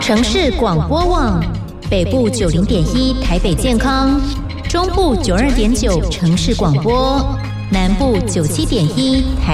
城市广播网，北部90.1台北健康，中部92.9城市广播，南部97.1台